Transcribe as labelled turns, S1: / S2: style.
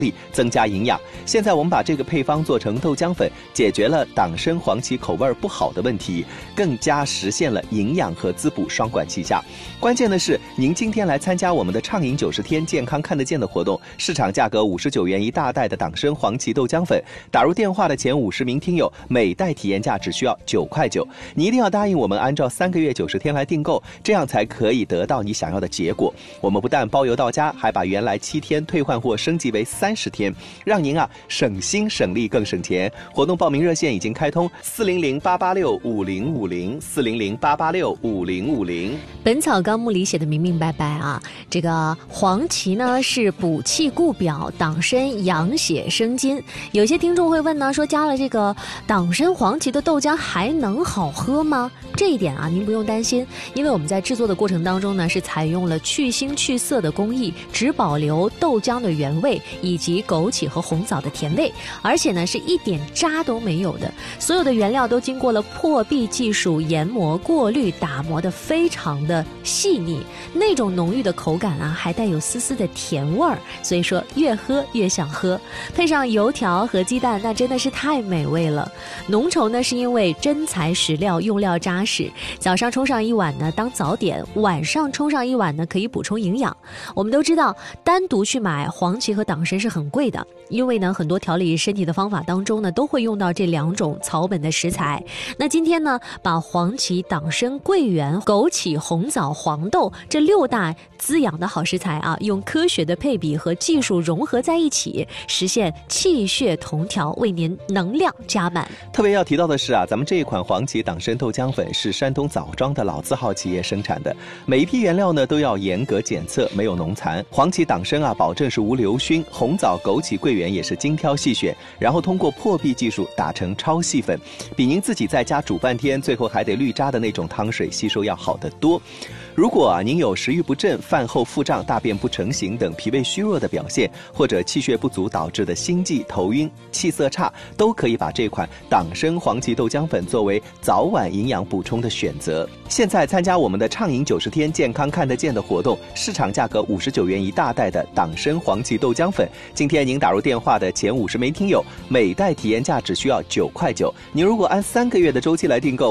S1: 增加营养。现在我们把这个配方做成豆浆粉，解决了党参黄芪口味不好的问题，更加实现了营养和滋补双管齐下。关键的是，您今天来参加我们的畅饮90天健康看得见的活动，市场价格59元一大袋的党参黄芪豆浆粉，打入电话的前50名听友，每袋体验价只需要9块9。你一定要答应我们，按照3个月90天来订购，这样才可以得到你想要的结果。我们不但包邮到家，还把原来7天退换货升级为30天，让您省心省力更省钱。活动报名热线已经开通，400-886-5050，400-886-5050。
S2: 本草纲目里写的明明白白啊，这个黄芪呢是补气固表，党参养血生津。有些听众会问呢，说加了这个党参黄芪的豆浆还能好喝吗？这一点您不用担心，因为我们在制作的过程当中呢，是采用了去腥去涩的工艺，只保留豆浆的原味以及枸杞和红枣的甜味，而且呢是一点渣都没有的。所有的原料都经过了破壁技术研磨、过滤、打磨的非常的细腻，那种浓郁的口感还带有丝丝的甜味儿，所以说越喝越想喝。配上油条和鸡蛋，那真的是太美味了。浓稠呢是因为真材实料，用料扎实。早上冲上一碗呢当早点，晚上冲上一碗呢可以补充营养。我们都知道，单独去买黄芪和党参是很贵的，因为呢很多调理身体的方法当中呢都会用到这2种草本的食材。那今天呢，把黄芪、党参、桂圆、枸杞、红枣、黄豆这6大滋养的好食材用科学的配比和技术融合在一起，实现气血同调，为您能量加满。
S1: 特别要提到的是咱们这一款黄芪党参豆浆粉是山东枣庄的老字号企业生产的，每一批原料呢都要严格检测，没有农残。黄芪党参保证是无硫熏，红枣、枸杞、桂圆也是精挑细选，然后通过破壁技术打成超细粉，比您自己在家煮半天最后还得滤渣的那种汤水吸收要好得多。如果您有食欲不振、饭后腹胀、大便不成形等脾胃虚弱的表现，或者气血不足导致的心悸、头晕、气色差，都可以把这款党参黄芪豆浆粉作为早晚营养补充的选择。现在参加我们的畅饮90天健康看得见的活动，市场价格59元一大袋的党参黄芪豆浆粉，今天您打入电话的前50名听友，每袋体验价只需要9块9。您如果按3个月的周期来订购，